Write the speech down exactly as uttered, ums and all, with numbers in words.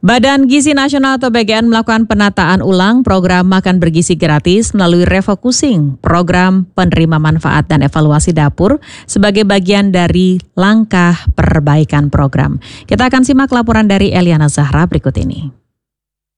Badan Gizi Nasional atau B G N melakukan penataan ulang program makan bergizi gratis melalui refocusing program penerima manfaat dan evaluasi dapur sebagai bagian dari langkah perbaikan program. Kita akan simak laporan dari Eliana Zahra berikut ini.